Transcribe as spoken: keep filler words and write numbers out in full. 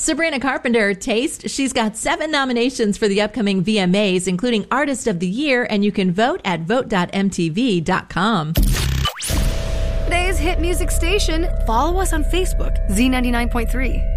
Sabrina Carpenter, Taste. She's got seven nominations for the upcoming V M As, including Artist of the Year, and you can vote at vote dot m t v dot com. Today's hit music station. Follow us on Facebook, Z ninety-nine point three.